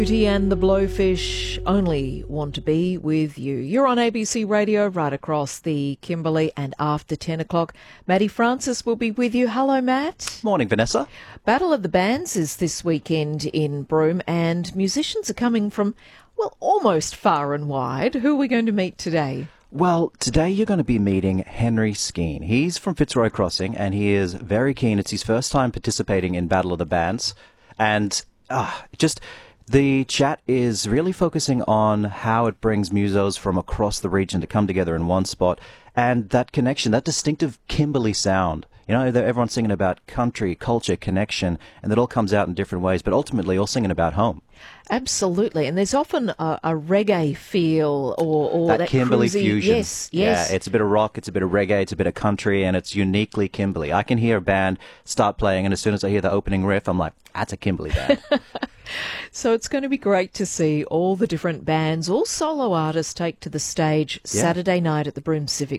Beauty and the Blowfish only want to be with you. You're on ABC Radio right across the Kimberley, and after 10 o'clock, Matty Francis will be with you. Hello, Matt. Morning, Vanessa. Battle of the Bands is this weekend in Broome, and musicians are coming from, well, almost far and wide. Who are we going to meet today? Well, today you're going to be meeting Henry Skeen. He's from Fitzroy Crossing, and he is very keen. It's his first time participating in Battle of the Bands, and the chat is really focusing on how it brings musos from across the region to come together in one spot, and that connection, that distinctive Kimberley sound. You know, everyone's singing about country, culture, connection, and that all comes out in different ways, but ultimately all singing about home. Absolutely, and there's often a reggae feel or that Kimberley cruisy, fusion. Yes. Yeah, it's a bit of rock, it's a bit of reggae, it's a bit of country, and it's uniquely Kimberley. I can hear a band start playing, and as soon as I hear the opening riff, I'm like, that's a Kimberley band. So it's going to be great to see all the different bands, all solo artists take to the stage Saturday night at the Broome Civic